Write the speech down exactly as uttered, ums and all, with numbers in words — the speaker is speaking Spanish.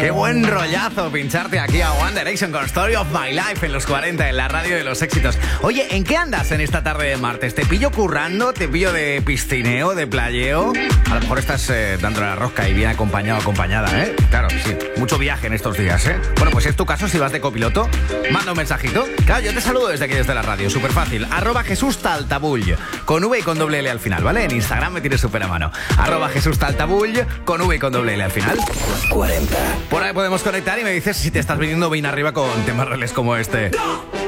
Qué buen rollazo pincharte aquí a One Direction con Story of My Life en los cuarenta, en la radio de los éxitos. Oye, ¿en qué andas en esta tarde de martes? ¿Te pillo currando? ¿Te pillo de piscineo, de playeo? A lo mejor estás eh, dándole la rosca y bien acompañado, acompañada, ¿eh? Claro, sí, mucho viaje en estos días, ¿eh? Bueno, pues si es tu caso, si vas de copiloto, manda un mensajito. Claro, yo te saludo desde aquí, desde la radio, súper fácil. Arroba Jesús Taltabull, con V y con doble L al final, ¿vale? En Instagram me tienes súper a mano. Arroba Jesús Taltabull, con V y con doble L al final. cuarenta. Por ahí podemos conectar y me dices si te estás viniendo bien arriba con temas reales como este.